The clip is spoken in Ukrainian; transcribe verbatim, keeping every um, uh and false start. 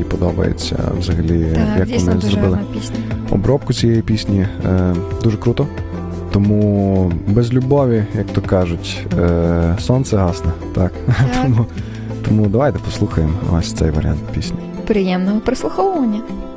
подобається взагалі, так, як дійсно, вони дуже зробили гарна пісня. обробку цієї пісні. Е, дуже круто. Тому без любові, як то кажуть, е, сонце гасне. Так? Так. тому, тому давайте послухаємо ось цей варіант пісні. Приємного прослуховування.